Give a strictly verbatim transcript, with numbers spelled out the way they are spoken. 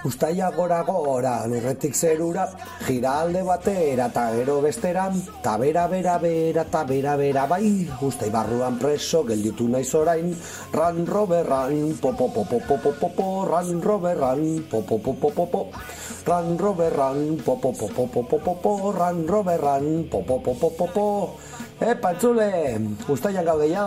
Uztaia gora gora, lurretik zerura, gira alde batera eta gero besteran, ta bera bera bera ta bera bera bai, Uztai barruan preso gelditu naiz orain, ran roberran, po po po po po po po po, ran roberran, po po po po po po, ran roberran, po po po po po po po po, ran roberran, po po po po po po. Epa, entzule, Uztaian gaude ja.